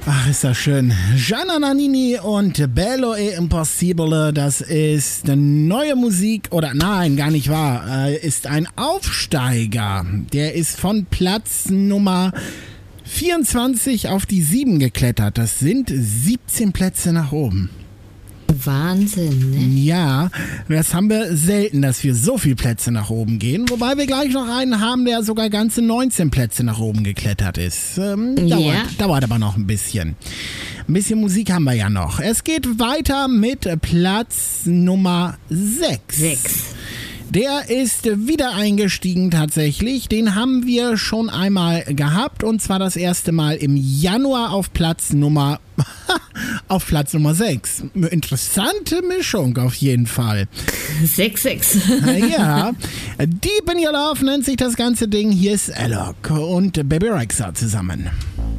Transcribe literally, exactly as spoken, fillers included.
Ach, ist das schön. Gianna Nannini und Bello e Impossibile, das ist eine neue Musik, oder nein, gar nicht wahr, äh, ist ein Aufsteiger. Der ist von Platz Nummer vierundzwanzig auf die sieben geklettert. Das sind siebzehn Plätze nach oben. Wahnsinn, ne? Ja, das haben wir selten, dass wir so viele Plätze nach oben gehen. Wobei wir gleich noch einen haben, der sogar ganze neunzehn Plätze nach oben geklettert ist. Ähm, dauert, Ja. dauert aber noch ein bisschen. Ein bisschen Musik haben wir ja noch. Es geht weiter mit Platz Nummer sechs. Sechs. Der ist wieder eingestiegen tatsächlich. Den haben wir schon einmal gehabt und zwar das erste Mal im Januar auf Platz Nummer auf Platz Nummer sechs. Interessante Mischung auf jeden Fall. Sechs, sechs. Ja, Deep in Your Love nennt sich das ganze Ding. Hier ist Alok und Baby Rexha zusammen.